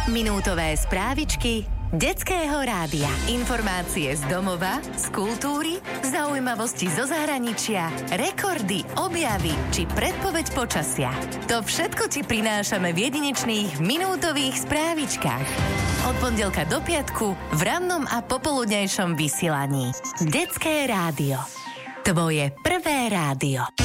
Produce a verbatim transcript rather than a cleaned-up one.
Minútové správičky Detského rádia. Informácie z domova, z kultúry, zaujímavosti zo zahraničia, rekordy, objavy či predpoveď počasia. To všetko ti prinášame v jedinečných minútových správičkách. Od pondelka do piatku v rannom a popoludnejšom vysielaní. Detské rádio. Tvoje prvé rádio.